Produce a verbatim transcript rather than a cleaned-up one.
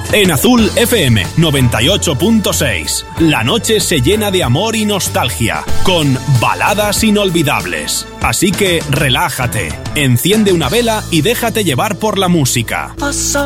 En Azul F M noventa y ocho punto seis, la noche se llena de amor y nostalgia, con baladas inolvidables. Así que relájate, enciende una vela y déjate llevar por la música. Pasó